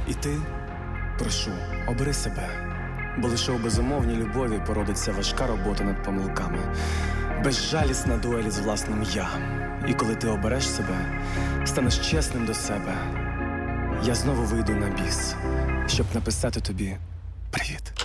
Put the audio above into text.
І ти, прошу, обери себе, бо лише у безумовній любові породиться важка робота над помилками, безжалісна дуель з власним «я». І коли ти обереш себе, станеш чесним до себе, я знову вийду на біс, щоб написати тобі привіт.